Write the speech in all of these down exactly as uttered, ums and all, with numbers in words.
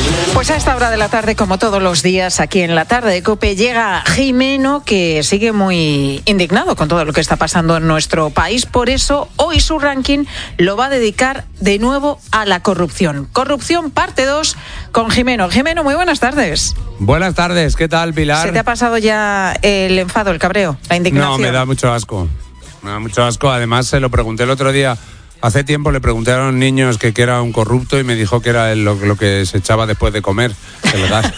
Pues a esta hora de la tarde, como todos los días, aquí en la tarde de COPE, llega Jimeno, que sigue muy indignado con todo lo que está pasando en nuestro país. Por eso, hoy su ranking lo va a dedicar de nuevo a la corrupción. Corrupción parte dos con Jimeno. Jimeno, muy buenas tardes. Buenas tardes, ¿qué tal, Pilar? ¿Se te ha pasado ya el enfado, el cabreo, la indignación? No, me da mucho asco. Me da mucho asco. Además, se lo pregunté el otro día. Hace tiempo le pregunté a los niños que, que era un corrupto y me dijo que era el, lo, lo que se echaba después de comer, el gas.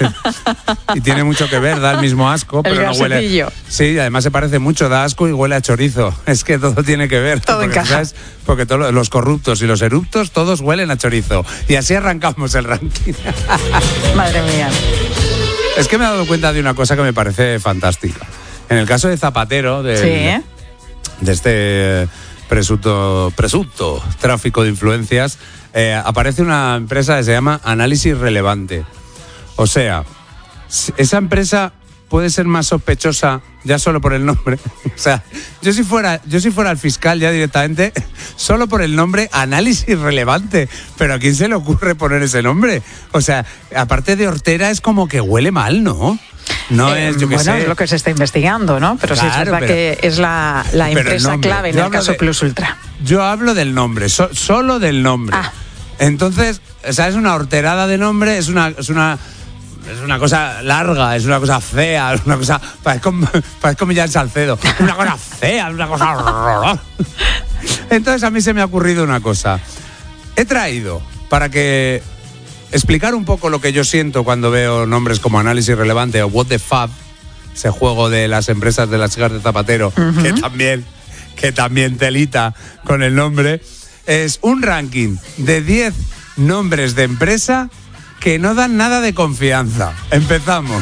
Y tiene mucho que ver, da el mismo asco, el pero no huele. Sí, además se parece mucho, da asco y huele a chorizo. Es que todo tiene que ver. Todo porque, encaja. ¿sabes? Porque todos los corruptos y los eruptos todos huelen a chorizo. Y así arrancamos el ranking. Madre mía. Es que me he dado cuenta de una cosa que me parece fantástica. En el caso de Zapatero, de, Sí. de este presunto, presunto tráfico de influencias, eh, aparece una empresa que se llama Análisis Relevante. O sea, esa empresa puede ser más sospechosa ya solo por el nombre. O sea, yo si fuera, yo si fuera el fiscal ya directamente, solo por el nombre Análisis Relevante. Pero ¿a quién se le ocurre poner ese nombre? O sea, aparte de hortera es como que huele mal, ¿no? No eh, es, yo qué bueno, sé. es lo que se está investigando, ¿no? Pero Claro, sí es verdad pero, que es la, la empresa nombre, clave en yo el hablo caso de, Plus Ultra. Yo hablo del nombre, so, solo del nombre. Ah. Entonces, o sea, es una horterada de nombre, es una, es una, es una cosa larga, es una cosa fea, es una cosa, parece como, parece como Millán Salcedo, una cosa fea, una cosa horrorosa. Entonces a mí se me ha ocurrido una cosa. He traído para que explicar un poco lo que yo siento cuando veo nombres como Análisis Relevante o What the Fab, ese juego de las empresas de las chicas de Zapatero, uh-huh. que también, que también telita con el nombre, es un ranking de diez nombres de empresa que no dan nada de confianza. Empezamos.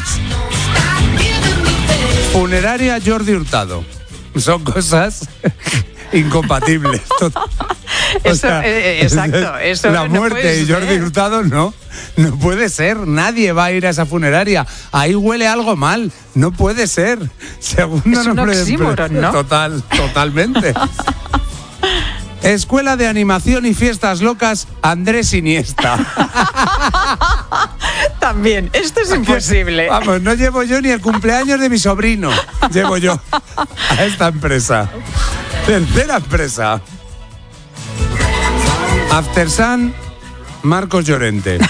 Funeraria Jordi Hurtado. Son cosas incompatibles. Eso, sea, eh, exacto. Eso la muerte y no Jordi Hurtado no, no puede ser. Nadie va a ir a esa funeraria. Ahí huele algo mal. No puede ser. Segundo es nombre un oxímoron, de ¿no? Total, totalmente. Escuela de Animación y Fiestas Locas Andrés Iniesta. También, esto es imposible. Vamos, no llevo yo ni el cumpleaños de mi sobrino. Llevo yo a esta empresa. Tercera empresa. Aftersun Marcos Llorente.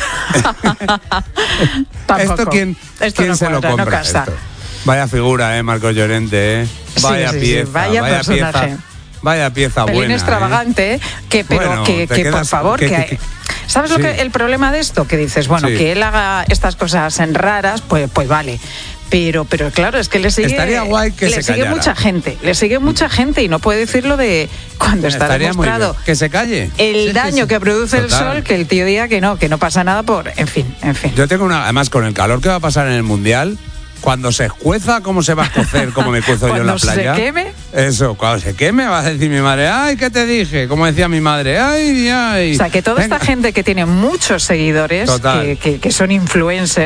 Tampoco. ¿Esto quién, esto quién no se cuadra, lo compra? No casa. Esto? Vaya figura, ¿eh? Marcos Llorente, ¿eh? Vaya sí, sí, pieza, sí, vaya, vaya personaje. pieza. Vaya pieza Pelín buena. extravagante, ¿eh? que, pero bueno, que, que quedas, por favor, que, que, que, que que ¿sabes sí. lo que el problema de esto? Que dices, bueno, sí. que él haga estas cosas en raras, pues, pues vale. Pero, pero claro, es que le sigue, Estaría guay que le se sigue callara. mucha gente, le sigue mucha gente y no puede decirlo de cuando está Estaría demostrado que se calle. el sí, daño sí, sí. que produce Total. el sol, que el tío diga que no, que no pasa nada por, en fin, en fin. Yo tengo una, además con el calor que va a pasar en el Mundial, cuando se escueza, ¿cómo se va a cocer? ¿Cómo me cuezo yo en la playa? Cuando se queme. Eso, cuando se queme va a decir mi madre, ay, ¿qué te dije? Como decía mi madre, ay, ay. O sea, que toda Venga. esta gente que tiene muchos seguidores, que, que, que son influencers,